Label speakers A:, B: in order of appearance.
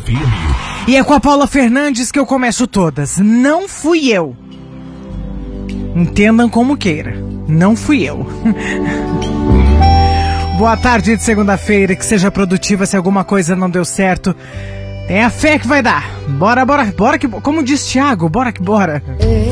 A: FM.
B: E é com a Paula Fernandes que eu começo todas. Não fui eu. Entendam como queira. Não fui eu. Boa tarde de segunda-feira, que seja produtiva se alguma coisa não deu certo. Tenha fé que vai dar. Bora, que... Como diz Thiago, bora que bora.